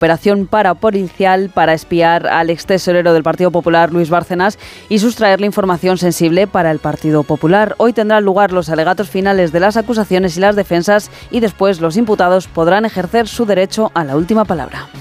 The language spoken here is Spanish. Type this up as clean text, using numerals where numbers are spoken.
operación parapolicial para espiar al ex tesorero del Partido Popular, Luis Bárcenas, y sustraerle información sensible para el Partido Popular. Hoy tendrán lugar los alegatos finales de las acusaciones y las defensas y después los imputados podrán ejercer su derecho a la última palabra.